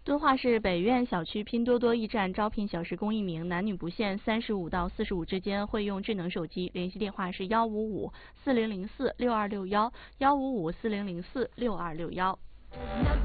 敦化市北苑小区拼多多驿站招聘小时工1名，男女不限，35到45之间，会用智能手机，联系电话是15540046261，15540046261。